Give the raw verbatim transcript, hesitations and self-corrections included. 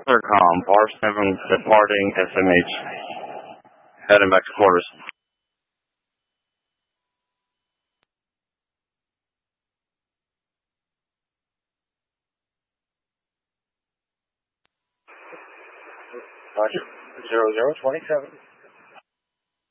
Clearcom, R seven departing S M H. Heading back to quarters. Roger. Zero zero twenty seven.